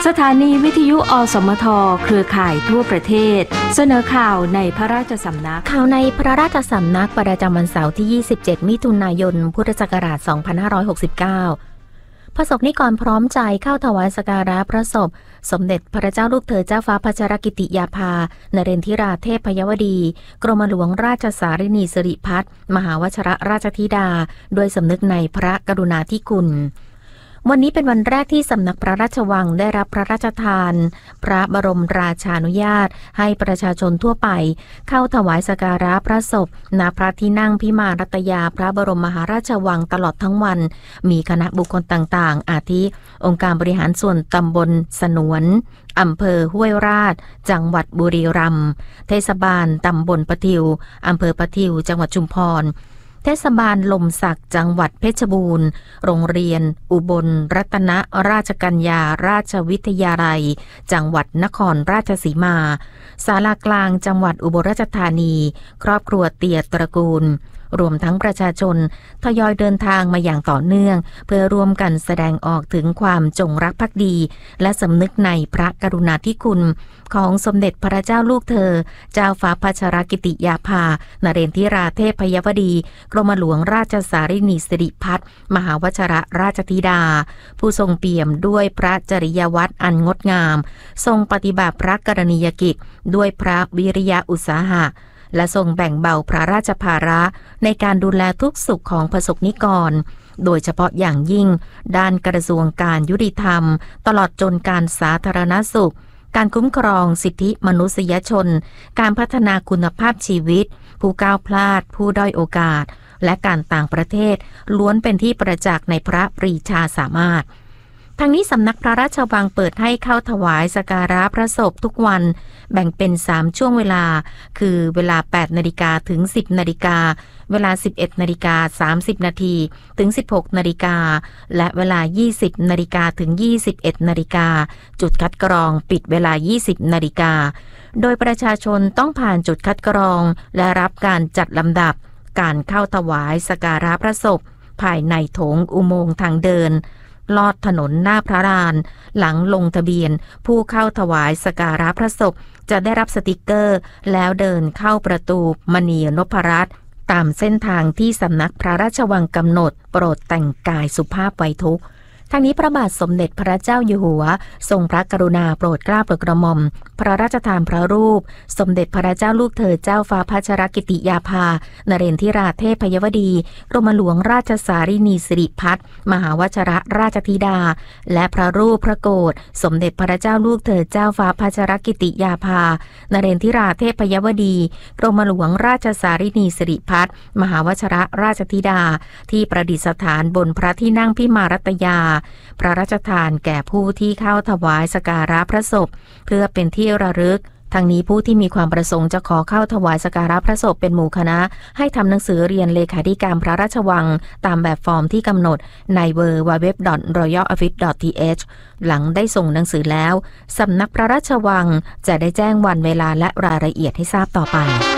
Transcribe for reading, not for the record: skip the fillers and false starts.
สถานีวิทยุอสมทเครือข่ายทั่วประเทศเสนอข่าวในพระราชสำนักข่าวในพระราชสำนักประจำวันเสาร์ที่27มิถุนายนพุทธศักราช2569ประสบนิกรพร้อมใจเข้าถวายสักการะพระศพสมเด็จพระเจ้าลูกเธอเจ้าฟ้าพัชรกิติยาภานเรนทิราเทพยวดีกรมหลวงราชสารินีสิริพัฒน์มหาวชรราชธิดาด้วยสำนึกในพระกรุณาธิคุณวันนี้เป็นวันแรกที่สำนักพระราชวังได้รับพระราชทานพระบรมราชานุญาตให้ประชาชนทั่วไปเข้าถวายสักการะพระศพณพระที่นั่งพิมานรัตยาพระบรมมหาราชวังตลอดทั้งวันมีคณะบุคคลต่างๆอาทิองค์การบริหารส่วนตำบลสนวนอำเภอห้วยราชจังหวัดบุรีรัมย์เทศบาลตำบลปะทิวอำเภอปะทิวจังหวัดชุมพรเทศบาลลมศักจังหวัดเพชรบูรณ์โรงเรียนอุบลรัตนราชกัญญาราชวิทยาลัยจังหวัดนครราชสีมาศาลากลางจังหวัดอุบลราชธานีครอบครัวเตียตระกูลรวมทั้งประชาชนทยอยเดินทางมาอย่างต่อเนื่องเพื่อร่วมกันแสดงออกถึงความจงรักภักดีและสำนึกในพระกรุณาธิคุณของสมเด็จพระเจ้าลูกเธอเจ้าฟ้าพัชรกิติยาภานเรนทิราเทพยวดีกรมหลวงราชสารินีสิริพัฒน์มหาวชรราชธิดาผู้ทรงเปี่ยมด้วยพระจริยวัตรอันงดงามทรงปฏิบัติพระกรณียกิจด้วยพระวิริยะอุตสาหะและทรงแบ่งเบาพระราชภาระในการดูแลทุกสุขของประสบนิกรโดยเฉพาะอย่างยิ่งด้านกระทรวงการยุติธรรมตลอดจนการสาธารณสุขการคุ้มครองสิทธิมนุษยชนการพัฒนาคุณภาพชีวิตผู้ก้าวพลาดผู้ด้อยโอกาสและการต่างประเทศล้วนเป็นที่ประจักษ์ในพระปรีชาสามารถทางนี้สำนักพระราชวังเปิดให้เข้าถวายสักการะพระศพทุกวันแบ่งเป็น3ช่วงเวลาคือเวลา 8 นาฬิกาถึง 10 นาฬิกาเวลา 11 นาฬิกา30 นาทีถึง 16 นาฬิกาและเวลา 20 นาฬิกาถึง 21 นาฬิกาจุดคัดกรองปิดเวลา 20 นาฬิกาโดยประชาชนต้องผ่านจุดคัดกรองและรับการจัดลำดับการเข้าถวายสักการะพระศพภายในโถงอุโมงค์ทางเดินลอดถนนหน้าพระลานหลังลงทะเบียนผู้เข้าถวายสักการะพระศพจะได้รับสติกเกอร์แล้วเดินเข้าประตูมณีนพรัตน์ตามเส้นทางที่สำนักพระราชวังกำหนดโปรดแต่งกายสุภาพไว้ทุกข์ทั้งนี้พระบาทสมเด็จพระเจ้าอยู่หัวทรงพระกรุณาโปรดเกล้าโปรดกระหม่อมพระราชทานพระรูปสมเด็จพระเจ้าลูกเธอเจ้าฟ้าพัชรกิติยาภานเรนทิราเทพยวดีกรมหลวงราชสารินีสิริพัฒน์มหาวชรราชธิดาและพระรูปพระโกฐสมเด็จพระเจ้าลูกเธอเจ้าฟ้าพัชรกิติยาภานเรนทิราเทพยวดีกรมหลวงราชสารินีสิริพัฒน์มหาวชรราชธิดาที่ประดิษฐานบนพระที่นั่งพิมานรัตยาพระราชทานแก่ผู้ที่เข้าถวายสักการะพระศพเพื่อเป็นที่ระลึกทั้งนี้ผู้ที่มีความประสงค์จะขอเข้าถวายสักการะพระศพเป็นหมู่คณะให้ทำหนังสือเรียนเลขาธิการพระราชวังตามแบบฟอร์มที่กำหนดใน www.royaloffice.th หลังได้ส่งหนังสือแล้วสำนักพระราชวังจะได้แจ้งวันเวลาและรายละเอียดให้ทราบต่อไป